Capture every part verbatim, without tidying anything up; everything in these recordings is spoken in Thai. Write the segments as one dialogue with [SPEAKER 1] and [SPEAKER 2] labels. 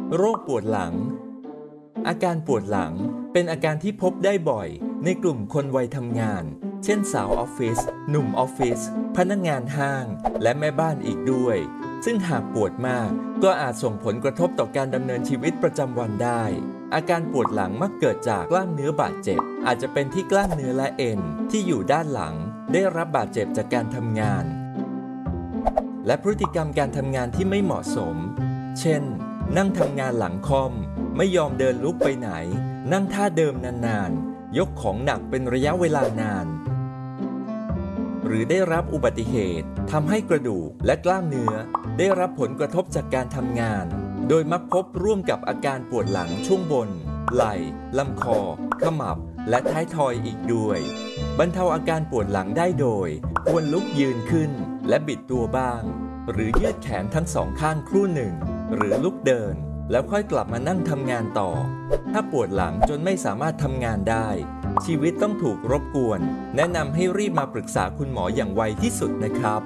[SPEAKER 1] โรคปวดหลังอาการปวดหลังเป็นอาการที่พบได้บ่อยในกลุ่มคนวัยทำงานเช่นสาวออฟฟิศหนุ่มออฟฟิศพนักงานห้างและแม่บ้านอีกด้วยซึ่งหากปวดมากก็อาจส่งผลกระทบต่อการดำเนินชีวิตประจำวันได้อาการปวดหลังมักเกิดจากกล้ามเนื้อบาดเจ็บอาจจะเป็นที่กล้ามเนื้อและเอ็นที่อยู่ด้านหลังได้รับบาดเจ็บจากการทำงานและพฤติกรรมการทำงานที่ไม่เหมาะสมเช่นนั่งทำงานหลังคอมไม่ยอมเดินลุกไปไหนนั่งท่าเดิมนานๆยกของหนักเป็นระยะเวลานานหรือได้รับอุบัติเหตุทำให้กระดูกและกล้ามเนื้อได้รับผลกระทบจากการทำงานโดยมักพบร่วมกับอาการปวดหลังช่วงบนไหล่ลำคอขมับและท้ายทอยอีกด้วยบรรเทาอาการปวดหลังได้โดยควรลุกยืนขึ้นและบิดตัวบ้างหรือยืดแขนทั้งสองข้างครู่หนึ่งหรือลุกเดินแล้วค่อยกลับมานั่งทำงานต่อถ้าปวดหลังจนไม่สามารถทำงานได้ชีวิตต้องถูกรบกวนแนะนำให้รีบมาปรึกษาคุณหมออย่างไวที่สุดนะครับ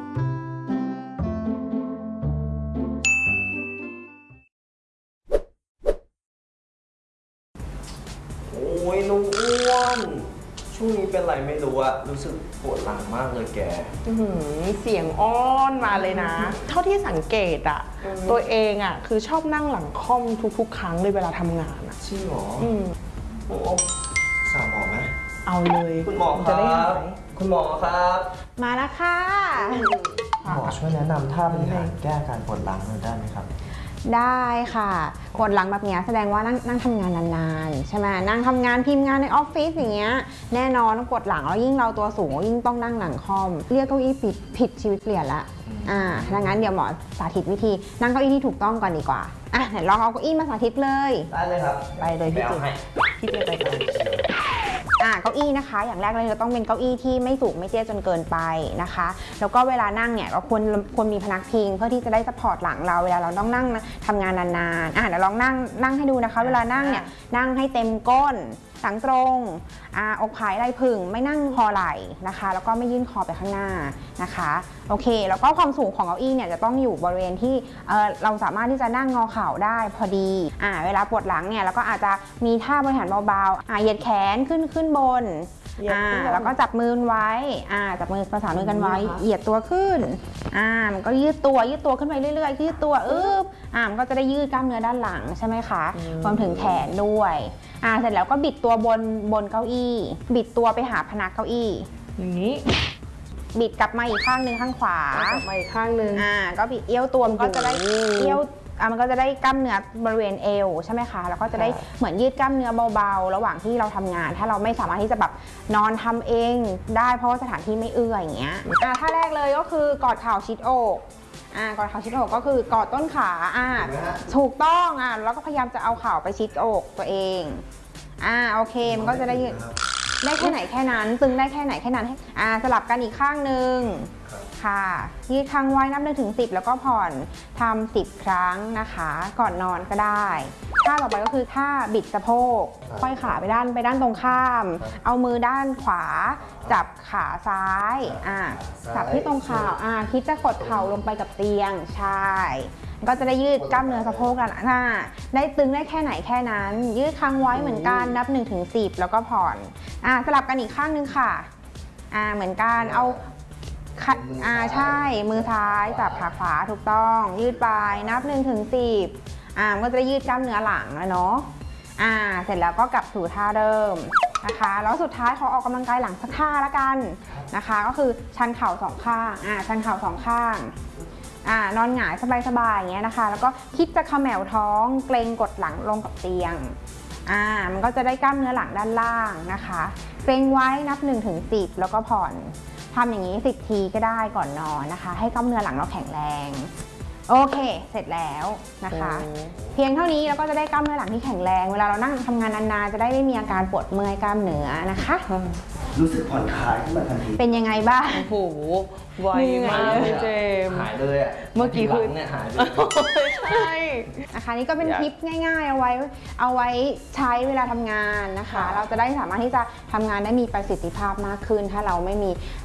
[SPEAKER 2] โอ้ยลุงอ้วนช่วงนี้เป็นไรไม่รู้อะรู้สึกปวดหลังมากเลยแก
[SPEAKER 3] เสียงอ้อนมาเลยนะ เท่าที่สังเกตอะตัวเองอะคือชอบนั่งหลังค่อมทุกๆครั้งเลยเวลาทำงานอะ
[SPEAKER 2] จริงเหรอโอ้สามหมอไหม
[SPEAKER 3] เอาเลย
[SPEAKER 2] คุณหมอครับคุณหมอครับ
[SPEAKER 3] มาแล้วค่ะ
[SPEAKER 2] หมอช่วยแนะนำท่าบริหารแก้อาการปวดหลังหน่อยได้ไหมครับ
[SPEAKER 3] ได้ค่ะปวดหลังแบบนี้แสดงว่านั่งนั่งทำงานนานๆใช่ไหมนั่งทำงานพิมพ์งานในออฟฟิศอย่างเงี้ยแน่นอนต้องปวดหลังแล้วยิ่งเราตัวสูงยิ่งต้องนั่งหลังคอมเรียกเก้าอี้ผิดผิดชีวิตเปลี่ยนละอ่าดังนั้นเดี๋ยวหมอสาธิตวิธีนั่งเก้าอี้ที่ถูกต้องก่อนดีกว่าอ่ะไหนลองเอาเก้าอี้มาสาธิตเลย
[SPEAKER 2] ได้เลยครับ
[SPEAKER 3] ไปเลยพี่จิ๊บพี่จิ๊บไปเลยอ่าเก้าอี้นะคะอย่างแรกเลยเราต้องเป็นเก้าอี้ที่ไม่สูงไม่เตี้ยจนเกินไปนะคะแล้วก็เวลานั่งเนี่ยเราควรควรมีพนักพิงเพื่อที่จะได้ซัพพอร์ตหลังเราเวลาเราต้องนั่งทำงานนานๆอ่าเดี๋ยวลองนั่งนั่งให้ดูนะคะเวลานั่งเนี่ยนั่งให้เต็มก้นหลังตรงอ่าอกผายไหล่ผึ่งไม่นั่งคอไหล่นะคะแล้วก็ไม่ยื่นคอไปข้างหน้านะคะโอเคแล้วก็ความสูงของเก้าอี้เนี่ยจะต้องอยู่บริเวณที่เออเราสามารถที่จะนั่งงอเข่าได้พอดีอ่าเวลาปวดหลังเนี่ยเราก็อาจจะมีท่าบริหารเบาๆอ่าเหยียดแขนขึ้นขึ้นบนอ่าแล้วก็จับมือไว้อ่าจับมือประสานมือกันไว้เหยียดตัวขึ้นอ่ามันก็ยืดตัวยืดตัวขึ้นไปเรื่อยๆยืดตัวอึ๊บอ่ามันก็จะได้ยืดกล้ามเนื้อด้านหลังใช่ไหมคะรวมถึงแขนด้วยอ่าเสร็จแล้วก็บิดตัวบนบนเก้าอี้บิดตัวไปหาพนักเก้าอี้อย่างนี้บิดกลับมาอีกข้างหนึ่งข้างขวากลับมาอีกข้างหนึ่งอ่าก็บิดเอี้ยวตัวมันก็จะได้เอี้ยวอ่ะมันก็จะได้กล้ามเนื้อบริเวณเอวใช่ไหมคะแล้วก็จะได้เหมือนยืดกล้ามเนื้อเบาๆระหว่างที่เราทำงานถ้าเราไม่สามารถที่จะแบบนอนทำเองได้เพราะว่าสถานที่ไม่เอื้ออย่างเงี้ยอ่ะท่าแรกเลยก็คือกอดเข่าชิดอกอ่ากอดเข่าชิดอกก็คือกอดต้นขาอ่าถูกต้องอ่ะแล้วก็พยายามจะเอาเข่าไปชิดอกตัวเองอ่าโอเคมันก็จะได้ได้แค่ไหนแค่นั้นตึงได้แค่ไหนแค่นั้นอ่าสลับกันอีกข้างหนึ่งค่ะยืดค้างไว้นับหนึ่งถึงสิบแล้วก็ผ่อนทำสิบครั้งนะคะก่อนนอนก็ได้ท่าต่อไปก็คือท่าบิดสะโพกค่อยขาไปด้านไปด้านตรงข้ามเอามือด้านขวาจับขาซ้ายอ่าจับที่ตรงขาอ่าคิดจะกดเข่าลงไปกับเตียงใช่ก็จะได้ยืดกล้ามเนื้อสะโพกกันอ่าได้ตึงได้แค่ไหนแค่นั้นยืดค้างไว้เหมือนกันนับหนึ่งถึงสิบแล้วก็ผ่อนอ่าสลับกันอีกข้างนึงค่ะอ่าเหมือนกันเอาอ่าใช่มือซ้ายจับขาขวาถูกต้องยืดไปนับหนึ่งถึงสิบอ่ามันก็จะยืดกล้ามเนื้อหลังแล้วเนาะอ่าเสร็จแล้วก็กลับสู่ท่าเดิมนะคะแล้วสุดท้ายขอออกกำลังกายหลังสักท่าละกันนะคะก็คือชันเข่าสองข้างอ่าชันเข่าสองข้างอ่านอนหงายสบายๆอย่างเงี้ยนะคะแล้วก็คิดจะเขม่าท้องเกรงกดหลังลงกับเตียงอ่ามันก็จะได้กล้ามเนื้อหลังด้านล่างนะคะเกรงไว้นับหนึ่งถึงสิบแล้วก็ผ่อนทำอย่างนี้สิบทีก็ได้ก่อนนอนนะคะให้กล้ามเนื้อหลังเราแข็งแรงโอเคเสร็จแล้วนะคะเพียงเท่านี้เราก็จะได้กล้ามเนื้อหลังที่แข็งแรงเวลาเรานั่งทำงานนานๆจะได้ไม่มีอาการปวดเมื่อยกล้ามเนื้อนะคะ
[SPEAKER 2] รู้สึกผ่อนคลายขึ้นมาทันที
[SPEAKER 3] เป็นยังไงบ้าง
[SPEAKER 4] โอ้โหไวมากเลยเจม
[SPEAKER 2] หายเลยอ่ะ
[SPEAKER 4] เมื่อกี้คือ
[SPEAKER 2] เนี่ยหายเลย
[SPEAKER 3] ใช่นะคะนี่ก็เป็นทิปง่ายๆเอาไว้เอาไว้ใช้เวลาทำงานนะคะเราจะได้สามารถที่จะทำงานได้มีประสิทธิภาพมากขึ้นถ้าเราไม่มี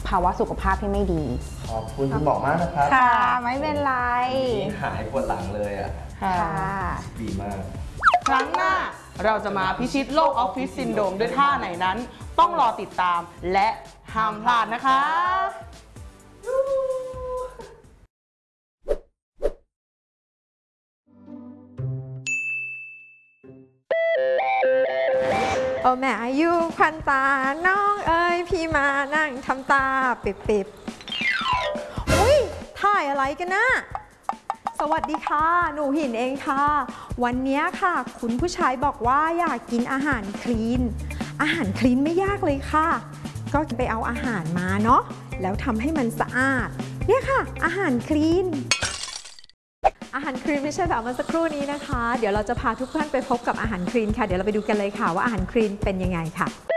[SPEAKER 3] ภาวะสุขภาพที่ไม่ดี
[SPEAKER 2] ขอบคุณคุณหมอมากนะครับ
[SPEAKER 3] ค่ะไม่เป็นไร
[SPEAKER 2] นี่หายปวดหลังเลยอ่ะ
[SPEAKER 4] ค่ะ
[SPEAKER 3] ค่ะ
[SPEAKER 2] ดีมาก
[SPEAKER 4] ครั้งหน้าเราจะมาพิชิตโรคออฟฟิศซินโดรมด้วยท่าไหนนั้น ต้องรอติดตามและห้ามพลาดนะคะ
[SPEAKER 5] โอ้แม่อายุควันตา น้องเอ้ยพี่มานั่งทำตาปิบปิบอุ้ยถ่ายอะไรกันนะ สวัสดีค่ะ หนูหินเองค่ะ วันนี้ค่ะ คุณผู้ชายบอกว่าอยากกินอาหารคลีน อาหารคลีนไม่ยากเลยค่ะ ก็ไปเอาอาหารมาเนาะ แล้วทำให้มันสะอาด เนี่ยค่ะ อาหารคลีน อาหารคลีนไม่ใช่แบบเมื่อสักครู่นี้นะคะ เดี๋ยวเราจะพาทุกท่านไปพบกับอาหารคลีนค่ะ เดี๋ยวเราไปดูกันเลยค่ะว่าอาหารคลีนเป็นยังไงค่ะ